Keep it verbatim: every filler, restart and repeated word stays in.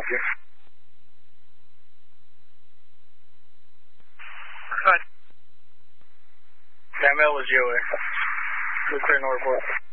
help you? Hi. Samuel was Joey. We're clear North report.